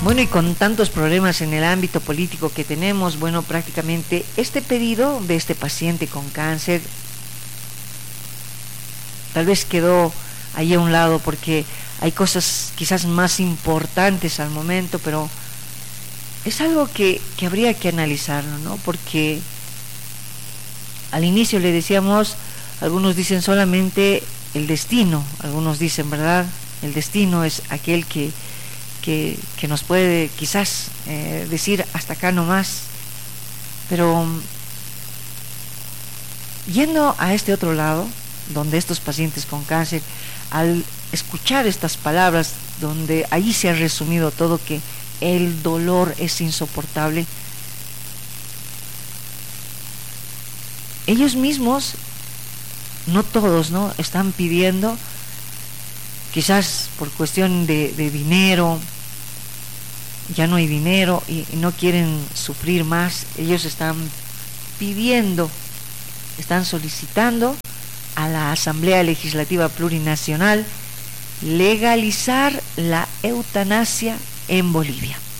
Bueno, y con tantos problemas en el ámbito político que tenemos, bueno, prácticamente este pedido de este paciente con cáncer tal vez quedó ahí a un lado porque hay cosas quizás más importantes al momento, pero es algo que habría que analizarlo, ¿no? Porque al inicio le decíamos, algunos dicen solamente el destino, algunos dicen, ¿verdad? El destino es aquel que nos puede quizás decir hasta acá nomás, pero yendo a este otro lado, donde estos pacientes con cáncer, al escuchar estas palabras, donde ahí se ha resumido todo, que el dolor es insoportable, ellos mismos, no todos, ¿no?, están pidiendo, quizás por cuestión de dinero, ya no hay dinero y no quieren sufrir más, ellos están pidiendo, están solicitando a la Asamblea Legislativa Plurinacional legalizar la eutanasia en Bolivia.